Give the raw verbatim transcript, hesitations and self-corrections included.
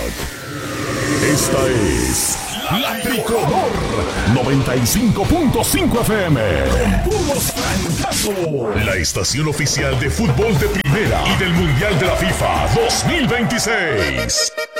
Esta es La Tricolor noventa y cinco punto cinco F M. Con puros francazos. La estación oficial de fútbol de primera y del Mundial de la FIFA dos mil veintiséis.